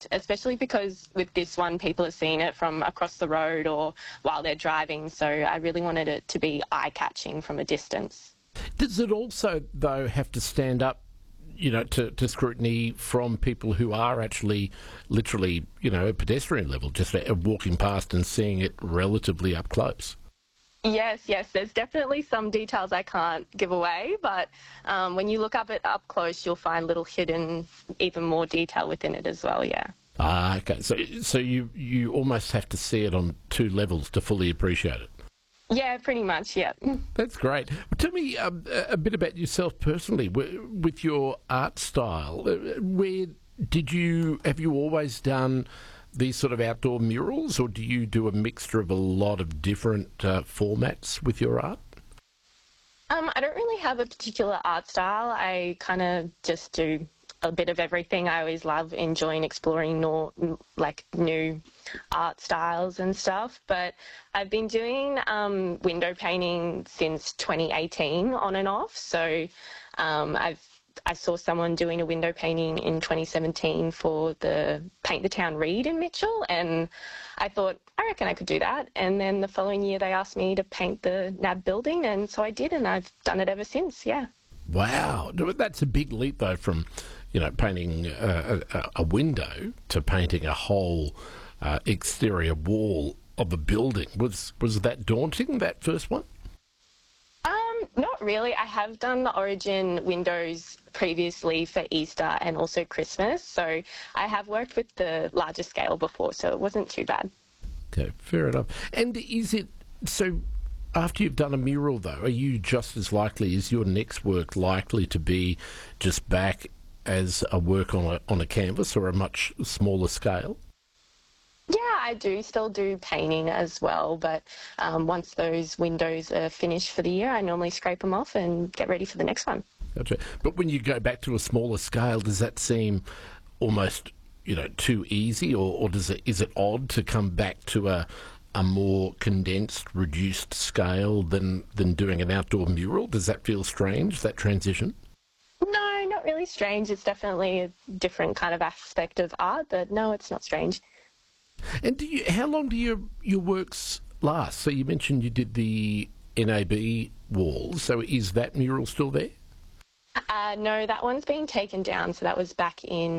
effect, especially because with this one, people are seeing it from across the road or while they're driving. So I really wanted it to be eye-catching from a distance. Does it also, though, have to stand up, to scrutiny from people who are actually literally, at pedestrian level, just walking past and seeing it relatively up close? Yes, there's definitely some details I can't give away, but when you look up close, you'll find little hidden, even more detail within it as well, yeah. Ah, okay. So you almost have to see it on two levels to fully appreciate it. Yeah, pretty much, yeah. That's great. Well, tell me a bit about yourself personally, with your art style. Have you always done these sort of outdoor murals, or do you do a mixture of a lot of different formats with your art? I don't really have a particular art style. I kind of just do a bit of everything. I always love enjoying exploring new art styles and stuff. But I've been doing window painting since 2018 on and off. So I saw someone doing a window painting in 2017 for the Paint the Town Read in Mitchell, and I thought, I reckon I could do that. And then the following year they asked me to paint the NAB building, and so I did, and I've done it ever since, yeah. Wow. That's a big leap, though, from, painting a window to painting a whole exterior wall of a building. Was that daunting, that first one? Not really. I have done the Origin windows previously for Easter and also Christmas, so I have worked with the larger scale before, so it wasn't too bad. Okay, fair enough. And is it, so after you've done a mural, though, are you just as likely, is your next work likely to be just back as a work on a canvas or a much smaller scale? Yeah, I do still do painting as well, but once those windows are finished for the year, I normally scrape them off and get ready for the next one. Gotcha. But when you go back to a smaller scale, does that seem almost, too easy, or is it odd to come back to a more condensed, reduced scale than doing an outdoor mural? Does that feel strange, that transition? No, not really strange. It's definitely a different kind of aspect of art, but no, it's not strange. And how long do your works last? So you mentioned you did the NAB wall. So is that mural still there? No, that one's been taken down. So that was back in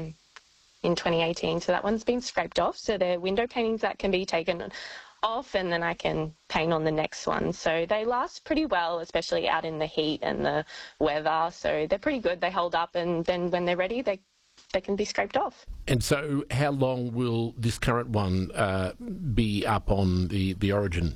2018. So that one's been scraped off. So they're window paintings that can be taken off, and then I can paint on the next one. So they last pretty well, especially out in the heat and the weather. So they're pretty good. They hold up, and then when they're ready, they can be scraped off. And so how long will this current one be up on the Origin